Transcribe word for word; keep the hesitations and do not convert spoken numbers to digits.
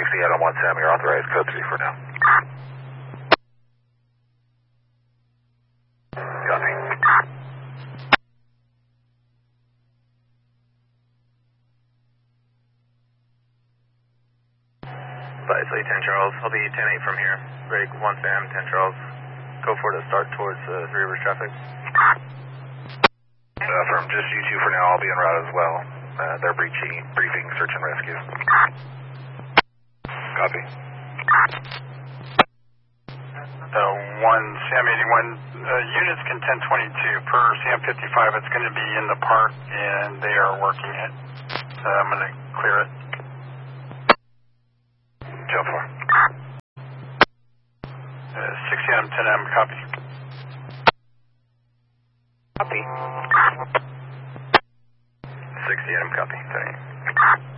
Adam one Sam, you're authorized code three for now. Copy. Lee ten Charles, I'll be ten eight from here. Break one Sam, ten Charles. Go for it to start towards uh, Three Rivers traffic. Uh, from just you two for now, I'll be en route as well. Uh, they're breaching, briefing, search and rescue. Copy. Uh, one Sam eighty-one, uh, units can ten twenty-two per Sam fifty-five. It's going to be in the park and they are working it. Uh, I'm going to clear it. Jump for. Uh, six A M, ten A M, copy. Copy. six A M, copy. ten eight.